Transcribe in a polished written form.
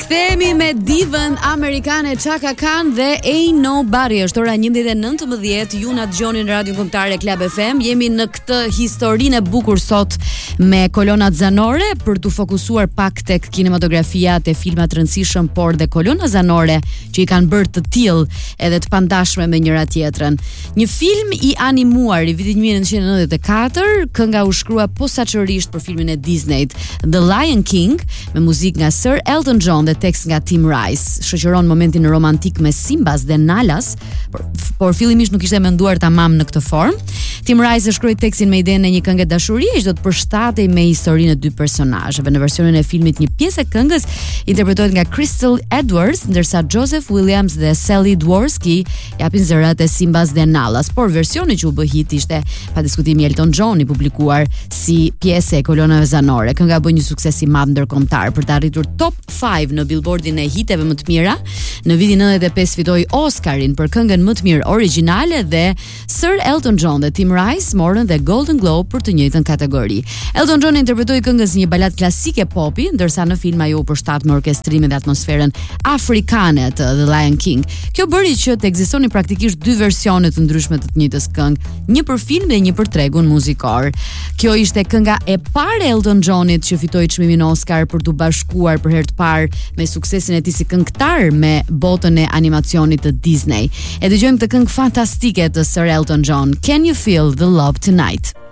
Rikthehemi me divën amerikane Chaka Khan dhe Ain't Nobody. Është ora 11:19. Ju na dëgjoni në Radio Kombëtare Club FM. Jemi në këtë historinë e bukur sot me kolonat zanore për të fokusuar pak tek kinematografia, te filmat të rëndësishëm, por dhe kolona zanore që i kanë bërë të tillë edhe të pandashme me njëra tjetrën. Një film i animuar i vitit 1994, kënga u shkrua posaçërisht për filmin e Disneyt The Lion King me muzikë nga Sir Elton John dhe tekst nga Tim Rice. Shoqëron momentin romantik me Simbas dhe Nalas, por fillimisht nuk ishte menduar tamam në këtë formë. Tim Rice e shkroi tekstin me idenë e një këngë dashurie që do të përshtatej me historinë e dy personazheve. Në versionin e filmit një pjesë e këngës interpretohet nga Crystal Edwards, ndërsa Joseph Williams dhe Sally Dworsky japin zërat e Simbas dhe Nalas. Por versioni që u bë hit ishte pa diskutim i Elton John, i publikuar si pjesë e kolonave zanore. Kënga bë një sukses i madh ndërkombëtar për të arritur top 5 në Billboardin e hiteve më të mira. Në vitin 95 fitoi Oscarin për këngën më të mirë origjinale dhe Sir Elton John dhe Tim Rice morën dhe Golden Globe për të njëjtën kategori. Elton John interpretoi këngën si një balad klasike popi, ndërsa në film ajo u përshtat me orkestrimin dhe atmosferën afrikane të The Lion King. Kjo bëri që të ekzistonin praktikisht dy versione të ndryshme të njëjtës këngë, një për film dhe një për tregun muzikor. Kjo ishte kënga e parë e Elton Johnit që fitoi çmimin Oscar për të bashkuar për herë të parë me suksesin e tij si këngëtar me botën e animacionit të Disney. E dëgjojmë këtë këngë fantastike të Sir Elton John, Can You Feel the Love Tonight?